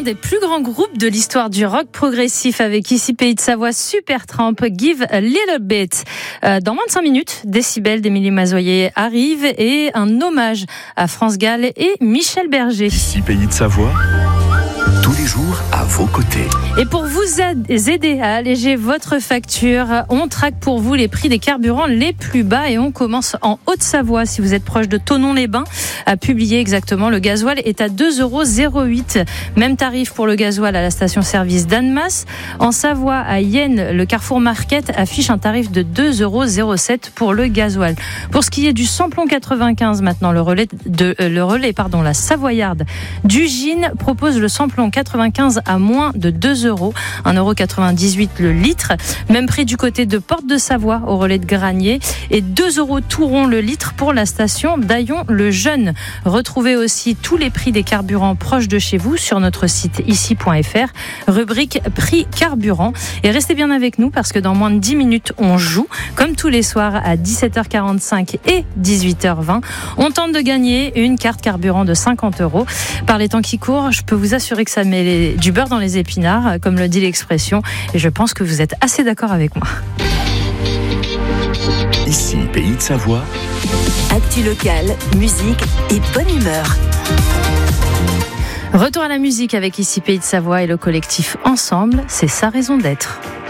l'un des plus grands groupes de l'histoire du rock progressif avec ici Pays de Savoie, Supertramp, Give a Little Bit. Dans moins de 5 minutes, Décibel d'Émilie Mazoyer arrive et un hommage à France Gall et Michel Berger. Ici Pays de Savoie, tous les jours à vos côtés. Et pour vous aider à alléger votre facture, on traque pour vous les prix des carburants les plus bas et on commence en Haute-Savoie. Si vous êtes proche de Thonon-les-Bains, à publier exactement, le gasoil est à 2,08 €. Même tarif pour le gasoil à la station-service d'Annemasse. En Savoie, à Yenne, le Carrefour Market affiche un tarif de 2,07 € pour le gasoil. Pour ce qui est du samplon 95 maintenant, le relais, la Savoyarde d'Ugine propose le samplon 95 à moins de 2 €, 1,98 € le litre. Même prix du côté de Porte de Savoie au relais de Granier et 2 € tout rond le litre pour la station d'Aillon-le-Jeune. Retrouvez aussi tous les prix des carburants proches de chez vous sur notre site ici.fr, rubrique prix carburant. Et restez bien avec nous parce que dans moins de 10 minutes, on joue comme tous les soirs à 17h45 et 18h20. On tente de gagner une carte carburant de 50 €. Par les temps qui courent, je peux vous assurer que ça met du beurre dans les épinards, comme le dit l'expression, et je pense que vous êtes assez d'accord avec moi. Ici, Pays de Savoie. Actu locale, musique et bonne humeur. Retour à la musique avec ici Pays de Savoie et le collectif Ensemble, c'est sa raison d'être.